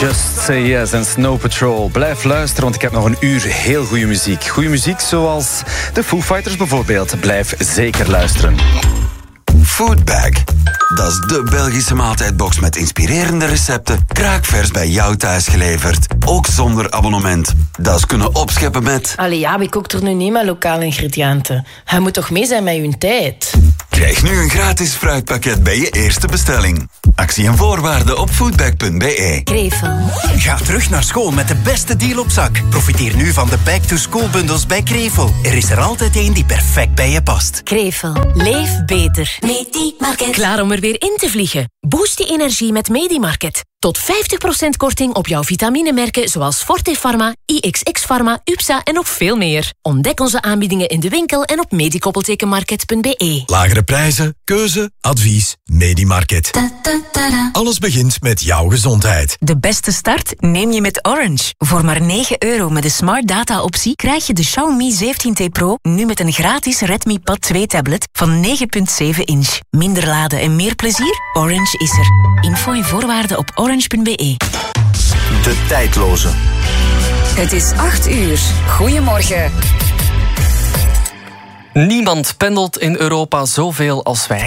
Just Say Yes en Snow Patrol. Blijf luisteren, want ik heb nog een uur heel goede muziek. Goede muziek zoals de Foo Fighters bijvoorbeeld. Blijf zeker luisteren. Foodbag. Dat is de Belgische maaltijdbox met inspirerende recepten, kraakvers bij jou thuis geleverd. Ook zonder abonnement. Dat is kunnen opscheppen met... Allee ja, wie kookt er nu niet met lokale ingrediënten? Hij moet toch mee zijn met uw tijd? Krijg nu een gratis fruitpakket bij je eerste bestelling. Actie en voorwaarden op foodbag.be. Krevel. Ga terug naar school met de beste deal op zak. Profiteer nu van de back-to-school-bundels bij Krevel. Er is er altijd één die perfect bij je past. Krevel. Leef beter. Medimarket. Klaar om er weer in te vliegen? Boost je energie met Medimarket. Tot 50% korting op jouw vitaminemerken zoals Forte Pharma, IXX Pharma, UPSA en nog veel meer. Ontdek onze aanbiedingen in de winkel en op medikoppeltekenmarket.be. Lagere prijzen, keuze, advies, Medimarket. Alles begint met jouw gezondheid. De beste start neem je met Orange. Voor maar €9 met de Smart Data optie krijg je de Xiaomi 17T Pro nu met een gratis Redmi Pad 2 tablet van 9,7 inch. Minder laden en meer plezier? Orange is er. Info en voorwaarden op orange.be. De tijdloze. Het is 8 uur. Goedemorgen. Niemand pendelt in Europa zoveel als wij.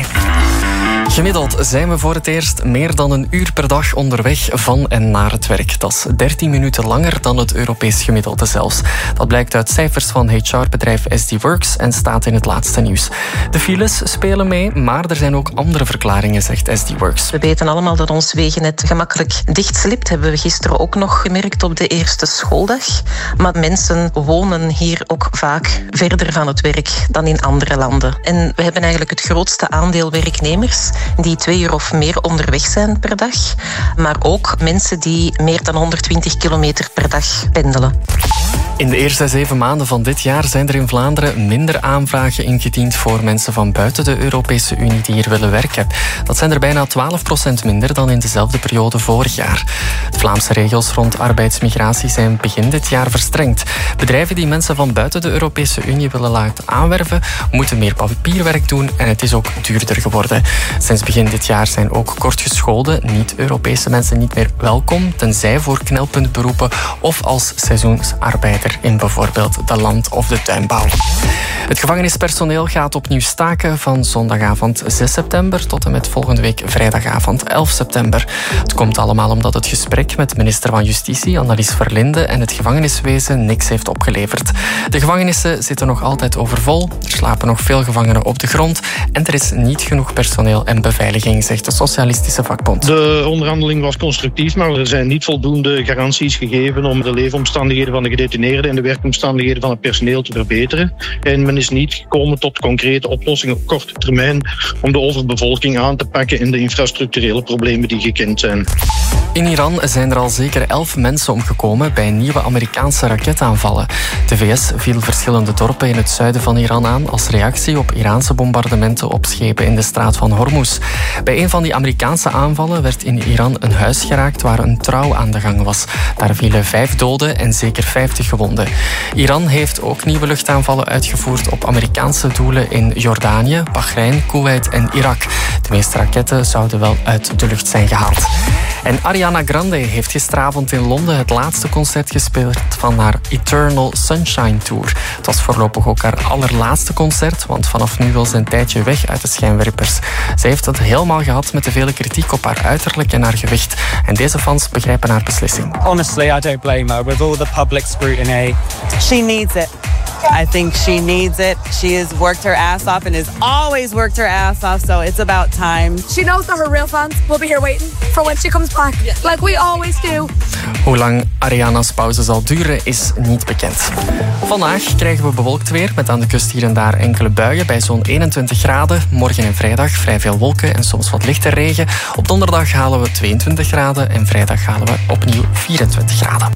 Gemiddeld zijn we voor het eerst meer dan een uur per dag onderweg van en naar het werk. Dat is 13 minuten langer dan het Europees gemiddelde zelfs. Dat blijkt uit cijfers van HR-bedrijf SD Works en staat in het laatste nieuws. De files spelen mee, maar er zijn ook andere verklaringen, zegt SD Works. We weten allemaal dat ons wegennet gemakkelijk dichtslipt. Hebben we gisteren ook nog gemerkt op de eerste schooldag. Maar mensen wonen hier ook vaak verder van het werk dan in andere landen. En we hebben eigenlijk het grootste aandeel werknemers die 2 uur of meer onderweg zijn per dag. Maar ook mensen die meer dan 120 kilometer per dag pendelen. In de eerste 7 maanden van dit jaar zijn er in Vlaanderen minder aanvragen ingediend voor mensen van buiten de Europese Unie die hier willen werken. Dat zijn er bijna 12% minder dan in dezelfde periode vorig jaar. De Vlaamse regels rond arbeidsmigratie zijn begin dit jaar verstrengd. Bedrijven die mensen van buiten de Europese Unie willen laten aanwerven, moeten meer papierwerk doen en het is ook duurder geworden. Sinds begin dit jaar zijn ook kortgeschoolde, niet-Europese mensen niet meer welkom, tenzij voor knelpuntberoepen of als seizoensarbeider in bijvoorbeeld de land- of de tuinbouw. Het gevangenispersoneel gaat opnieuw staken van zondagavond 6 september tot en met volgende week vrijdagavond 11 september. Het komt allemaal omdat het gesprek met minister van Justitie, Annelies Verlinde, en het gevangeniswezen niks heeft opgeleverd. De gevangenissen zitten nog altijd overvol, er slapen nog veel gevangenen op de grond en er is niet genoeg personeel en beveiliging, zegt de Socialistische Vakbond. De onderhandeling was constructief, maar er zijn niet voldoende garanties gegeven om de leefomstandigheden van de gedetineerden en de werkomstandigheden van het personeel te verbeteren. En men is niet gekomen tot concrete oplossingen op korte termijn om de overbevolking aan te pakken en de infrastructurele problemen die gekend zijn. In Iran zijn er al zeker 11 mensen omgekomen bij nieuwe Amerikaanse raketaanvallen. De VS viel verschillende dorpen in het zuiden van Iran aan als reactie op Iraanse bombardementen op schepen in de straat van Hormuz. Bij een van die Amerikaanse aanvallen werd in Iran een huis geraakt waar een trouw aan de gang was. Daar vielen 5 doden en zeker 50 gewonden. Iran heeft ook nieuwe luchtaanvallen uitgevoerd op Amerikaanse doelen in Jordanië, Bahrein, Kuwait en Irak. De meeste raketten zouden wel uit de lucht zijn gehaald. En Ariana Grande heeft gisteravond in Londen het laatste concert gespeeld van haar Eternal Sunshine Tour. Het was voorlopig ook haar allerlaatste concert, want vanaf nu wil ze een tijdje weg uit de schijnwerpers. Ze heeft het helemaal gehad met de vele kritiek op haar uiterlijk en haar gewicht. En deze fans begrijpen haar beslissing. Honestly, I don't blame her. With all the public scrutiny, she needs it. I think she needs it. She has worked her ass off and has always worked her ass off, so it's about time. She knows that her real fans will be here waiting for when she comes back, like we always do. Hoe lang Ariana's pauze zal duren is niet bekend. Vandaag krijgen we bewolkt weer met aan de kust hier en daar enkele buien bij zo'n 21 graden. Morgen en vrijdag vrij veel wolken en soms wat lichte regen. Op donderdag halen we 22 graden en vrijdag halen we opnieuw 24 graden.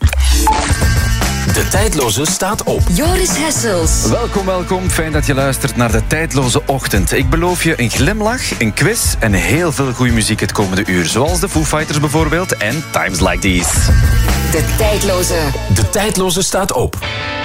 De tijdloze staat op. Joris Hessels. Welkom. Fijn dat je luistert naar de tijdloze ochtend. Ik beloof je een glimlach, een quiz en heel veel goede muziek het komende uur. Zoals de Foo Fighters bijvoorbeeld en Times Like These. De tijdloze. De tijdloze staat op.